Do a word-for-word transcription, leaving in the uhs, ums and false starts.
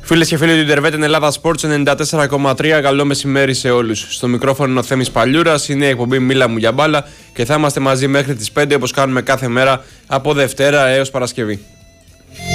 Φίλες και φίλοι του Ιντερβέτ Ελλάδα Sports ενενήντα τέσσερα κόμμα τρία, καλό μεσημέρι σε όλους. Στο μικρόφωνο είναι ο Θέμης Παλιούρας, είναι η εκπομπή Μίλα μου για μπάλα και θα είμαστε μαζί μέχρι τις πέντε όπως κάνουμε κάθε μέρα από Δευτέρα έως Παρασκευή.